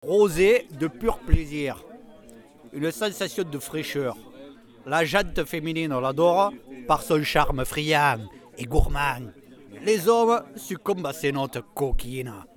Rosé de pur plaisir. Une sensation de fraîcheur. La jante féminine, on l'adore par son charme friand et gourmand. Les hommes succombent à ces notes coquines.